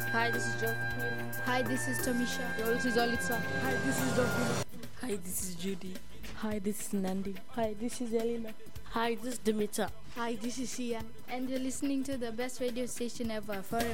Hi, this is Joaquin. Hi, this is Tamisha. Yo, this is Olitsa. Hi, this is Dovina. Hi, this is Judy. Hi, this is Nandi. Hi, this is Elena. Hi, this is Dimitra. Hi, this is Sia. And you're listening to the best radio station ever for